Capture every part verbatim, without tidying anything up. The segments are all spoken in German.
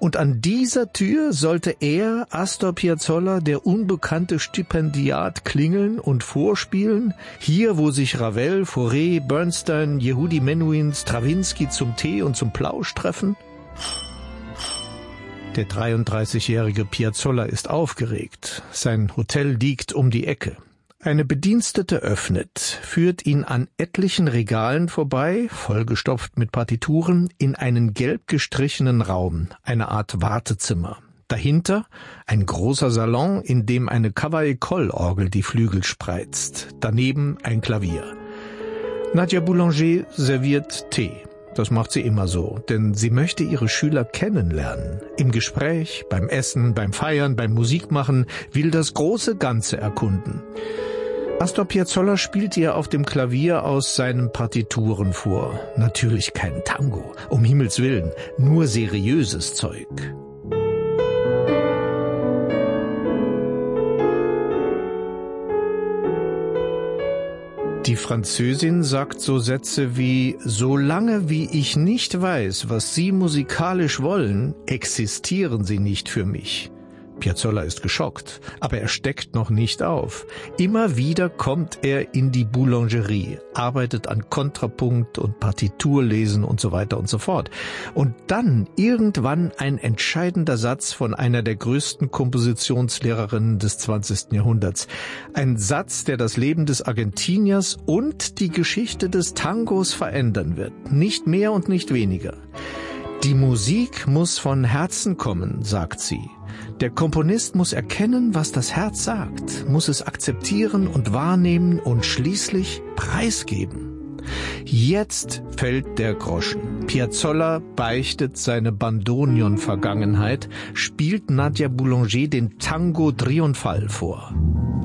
Und an dieser Tür sollte er, Astor Piazzolla, der unbekannte Stipendiat, klingeln und vorspielen, hier, wo sich Ravel, Fauré, Bernstein, Yehudi Menuhin, Strawinsky zum Tee und zum Plausch treffen? Der dreiunddreißigjährige Piazzolla ist aufgeregt. Sein Hotel liegt um die Ecke. Eine Bedienstete öffnet, führt ihn an etlichen Regalen vorbei, vollgestopft mit Partituren, in einen gelb gestrichenen Raum, eine Art Wartezimmer. Dahinter ein großer Salon, in dem eine Cavaillé-Coll-Orgel die Flügel spreizt. Daneben ein Klavier. Nadia Boulanger serviert Tee. Das macht sie immer so, denn sie möchte ihre Schüler kennenlernen. Im Gespräch, beim Essen, beim Feiern, beim Musikmachen, will das große Ganze erkunden. Astor Piazzolla spielt ihr auf dem Klavier aus seinen Partituren vor. Natürlich kein Tango, um Himmels Willen, nur seriöses Zeug. Die Französin sagt so Sätze wie: Solange wie ich nicht weiß, was Sie musikalisch wollen, existieren Sie nicht für mich. Piazzolla ist geschockt, aber er steckt noch nicht auf. Immer wieder kommt er in die Boulangerie, arbeitet an Kontrapunkt und Partiturlesen und so weiter und so fort. Und dann irgendwann ein entscheidender Satz von einer der größten Kompositionslehrerinnen des zwanzigsten Jahrhunderts. Ein Satz, der das Leben des Argentiniers und die Geschichte des Tangos verändern wird. Nicht mehr und nicht weniger. Die Musik muss von Herzen kommen, sagt sie. Der Komponist muss erkennen, was das Herz sagt, muss es akzeptieren und wahrnehmen und schließlich preisgeben. Jetzt fällt der Groschen. Piazzolla beichtet seine Bandoneon-Vergangenheit, spielt Nadia Boulanger den Tango Triunfal vor.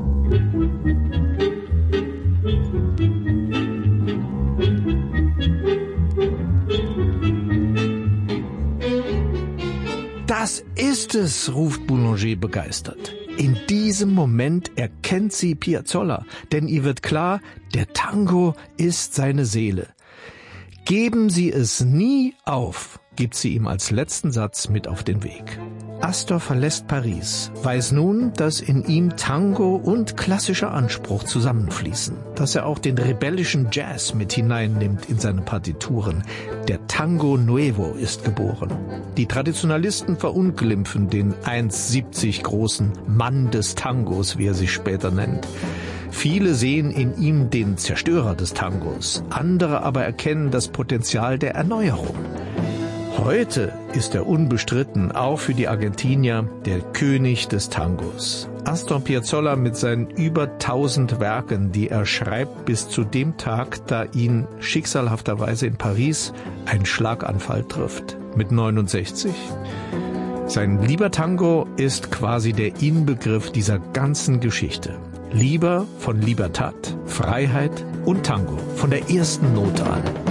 Das ist es, ruft Boulanger begeistert. In diesem Moment erkennt sie Piazzolla, denn ihr wird klar, der Tango ist seine Seele. Geben Sie es nie auf, gibt sie ihm als letzten Satz mit auf den Weg. Astor verlässt Paris, weiß nun, dass in ihm Tango und klassischer Anspruch zusammenfließen, dass er auch den rebellischen Jazz mit hineinnimmt in seine Partituren. Der Tango Nuevo ist geboren. Die Traditionalisten verunglimpfen den eins siebzig großen Mann des Tangos, wie er sich später nennt. Viele sehen in ihm den Zerstörer des Tangos, andere aber erkennen das Potenzial der Erneuerung. Heute ist er unbestritten, auch für die Argentinier, der König des Tangos. Astor Piazzolla mit seinen über tausend Werken, die er schreibt bis zu dem Tag, da ihn schicksalhafterweise in Paris ein Schlaganfall trifft, mit neunundsechzig. Sein Lieber Tango ist quasi der Inbegriff dieser ganzen Geschichte. Lieber von Libertad, Freiheit und Tango, von der ersten Note an.